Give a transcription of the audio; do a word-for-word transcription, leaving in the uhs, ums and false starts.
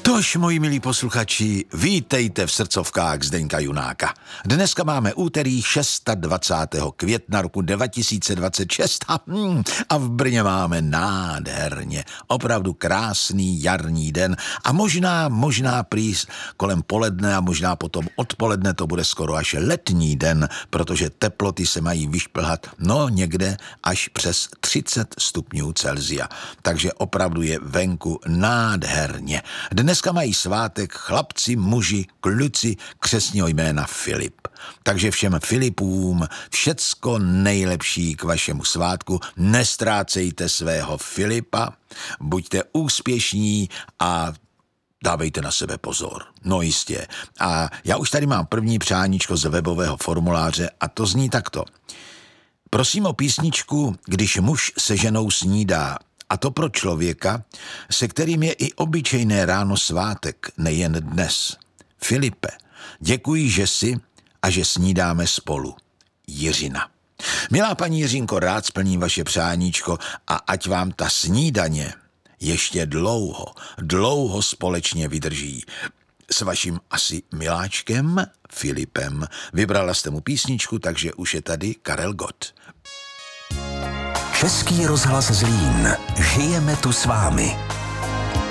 Tož, moji milí posluchači, vítejte v srdcovkách Zdeňka Junáka. Dneska máme úterý dvacátého šestého května roku dva tisíce dvacet šest a, hmm, a v Brně máme nádherně, opravdu krásný jarní den a možná, možná prý kolem poledne a možná potom odpoledne to bude skoro až letní den, protože teploty se mají vyšplhat, no někde až přes třicet stupňů Celsia. Takže opravdu je venku nádherně. Dneska mají svátek chlapci, muži, kluci křestního jména Filip. Takže všem Filipům všecko nejlepší k vašemu svátku. Nestrácejte svého Filipa, buďte úspěšní a dávejte na sebe pozor. No jistě. A já už tady mám první přáníčko z webového formuláře a to zní takto. Prosím o písničku Když muž se ženou snídá. A to pro člověka, se kterým je i obyčejné ráno svátek, nejen dnes. Filipe, děkuji, že jsi a že snídáme spolu. Jiřina. Milá paní Jiřinko, rád splním vaše přáníčko a ať vám ta snídaně ještě dlouho, dlouho společně vydrží. S vaším asi miláčkem Filipem. Vybrala jste mu písničku, takže už je tady Karel Gott. Český rozhlas Zlín. Žijeme tu s vámi.